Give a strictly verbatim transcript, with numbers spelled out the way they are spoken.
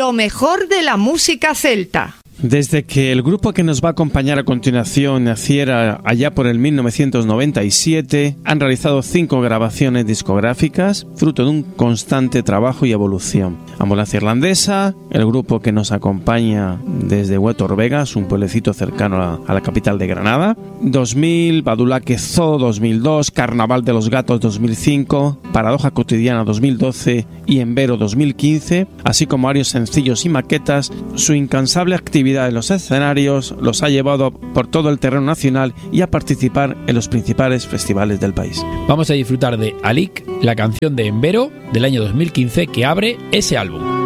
lo mejor de la música celta. Desde que el grupo que nos va a acompañar a continuación naciera allá por el mil novecientos noventa y siete, han realizado cinco grabaciones discográficas, fruto de un constante trabajo y evolución. Ambulancia Irlandesa, el grupo que nos acompaña desde Huetor Vegas, un pueblecito cercano a, a la capital de Granada, dos mil, Badulaque Zoo dos mil dos, Carnaval de los Gatos dos mil cinco, Paradoja Cotidiana dos mil doce y Envero dos mil quince, así como varios sencillos y maquetas. Su incansable actividad en los escenarios los ha llevado por todo el terreno nacional y a participar en los principales festivales del país. Vamos a disfrutar de Alik, la canción de Envero del año dos mil quince que abre ese álbum.